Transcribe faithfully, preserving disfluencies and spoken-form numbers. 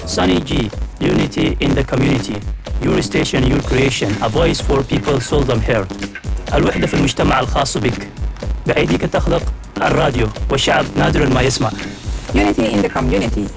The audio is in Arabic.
Sunny G, Unity in the Community. Your station, your creation. A voice for people seldom heard. الوحدة في المجتمع الخاص بك. بأيديك تخلق الراديو والشعب نادر ما يسمع. Unity in the Community.